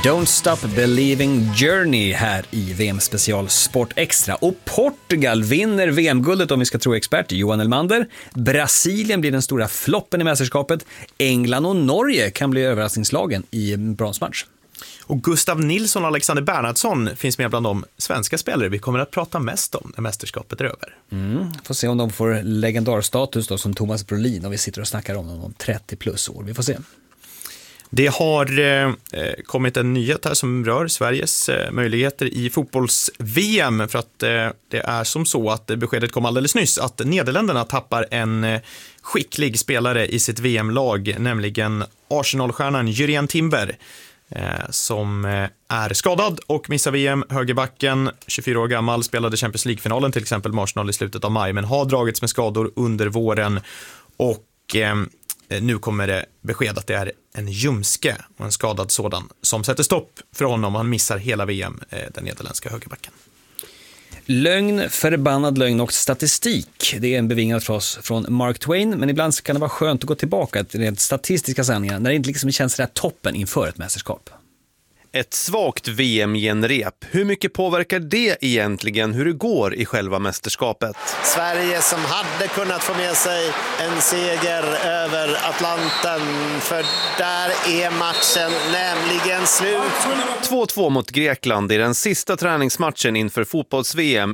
Don't Stop Believing Journey här i VM-special Sport Extra. Och Portugal vinner VM-guldet om vi ska tro expert Johan Elmander. Brasilien blir den stora floppen i mästerskapet. England och Norge kan bli överraskningslagen i en bronsmatch. Och Gustav Nilsson och Alexander Bernhardsson finns med bland de svenska spelare vi kommer att prata mest om när mästerskapet är över. Får se om de får legendarstatus då, som Thomas Brolin, och vi sitter och snackar om dem om 30 plus år. Vi får se. Det har kommit en nyhet här som rör Sveriges möjligheter i fotbolls-VM, för att det är som så att beskedet kom alldeles nyss att Nederländerna tappar en skicklig spelare i sitt VM-lag, nämligen Arsenal-stjärnan Jurrien Timber, som är skadad och missar VM. Högerbacken, 24 år gammal, spelade Champions League-finalen till exempel med Arsenal i slutet av maj, men har dragits med skador under våren, och nu kommer det besked att det är en ljumske och en skadad sådan som sätter stopp för honom. Han missar hela VM, den nederländska högerbacken. Lögn, förbannad lögn och statistik. Det är en bevingad fras från Mark Twain, men ibland kan det vara skönt att gå tillbaka till rent statistiska sanningar när det inte liksom känns där toppen inför ett mästerskap. Ett svagt VM-genrep. Hur mycket påverkar det egentligen hur det går i själva mästerskapet? Sverige som hade kunnat få med sig en seger över Atlanten, för där är matchen nämligen slut. 2-2 mot Grekland i den sista träningsmatchen inför fotbolls-VM